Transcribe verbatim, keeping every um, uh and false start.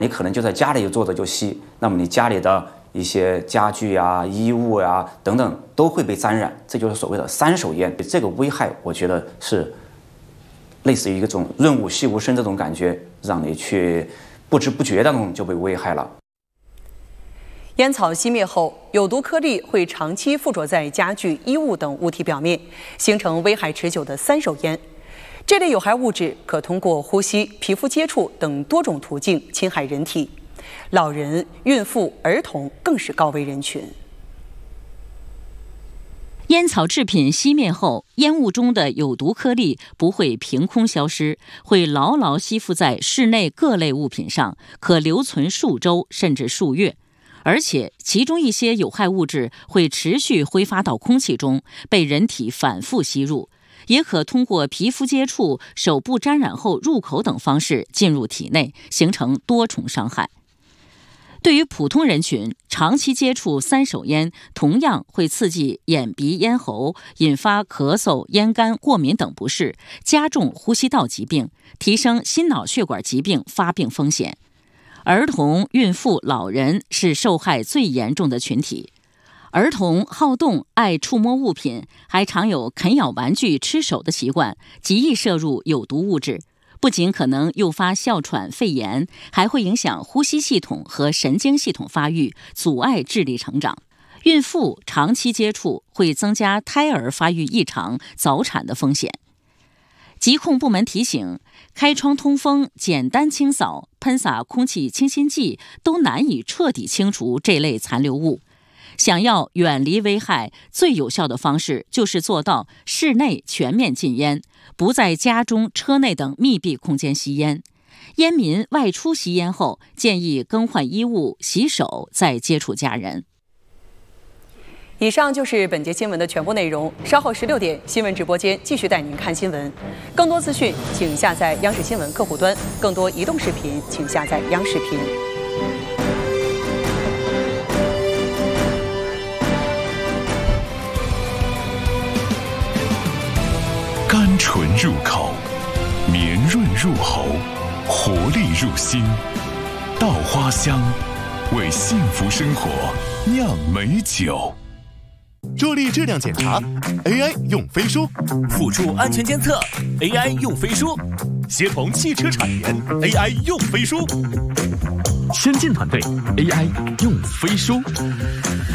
你可能就在家里坐着就吸，那么你家里的一些家具啊、衣物啊等等都会被沾染，这就是所谓的三手烟。这个危害，我觉得是类似于一种润物细无声这种感觉，让你去不知不觉当中就被危害了。 烟草熄灭后，有毒颗粒会长期附着在家具、衣物等物体表面，形成危害持久的三手烟。这类有害物质可通过呼吸、皮肤接触等多种途径侵害人体，老人、孕妇、儿童更是高危人群。 烟草制品熄灭后，烟雾中的有毒颗粒不会凭空消失，会牢牢吸附在室内各类物品上，可留存数周甚至数月。而且其中一些有害物质会持续挥发到空气中，被人体反复吸入，也可通过皮肤接触、手部沾染后入口等方式进入体内，形成多重伤害。对于普通人群，长期接触三手烟同样会刺激眼鼻咽喉，引发咳嗽、咽干、过敏等不适，加重呼吸道疾病，提升心脑血管疾病发病风险。儿童、孕妇、老人是受害最严重的群体。儿童好动，爱触摸物品，还常有啃咬玩具、吃手的习惯，极易摄入有毒物质，不仅可能诱发哮喘、肺炎，还会影响呼吸系统和神经系统发育，阻碍智力成长。孕妇长期接触会增加胎儿发育异常、早产的风险。疾控部门提醒，开窗通风、简单清扫、喷洒空气清新剂都难以彻底清除这类残留物。想要远离危害，最有效的方式就是做到室内全面禁烟，不在家中、车内等密闭空间吸烟。烟民外出吸烟后，建议更换衣物、洗手，再接触家人。 以上就是本节新闻的全部内容。稍后十六点，新闻直播间继续带您看新闻。更多资讯，请下载央视新闻客户端；更多移动视频，请下载央视频。 甘醇入口，绵润入喉，活力入心。稻花香，为幸福生活酿美酒。 助力质量检查 A I 用飞书， 辅助安全监测 A I 用飞书， 协同汽车产研 A I 用飞书， 先进团队 A I 用飞书。